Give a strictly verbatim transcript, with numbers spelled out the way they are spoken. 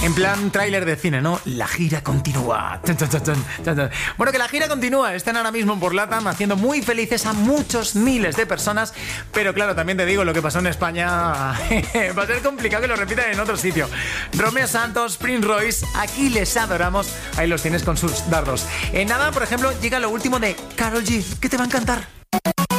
En plan tráiler de cine, ¿no? La gira continúa. Bueno, que la gira continúa. Están ahora mismo por LATAM haciendo muy felices a muchos miles de personas. Pero claro, también te digo, lo que pasó en España va a ser complicado que lo repitan en otro sitio. Romeo Santos, Prince Royce, aquí les adoramos. Ahí los tienes con sus dardos. En nada, por ejemplo, llega lo último de Karol G, que te va a encantar.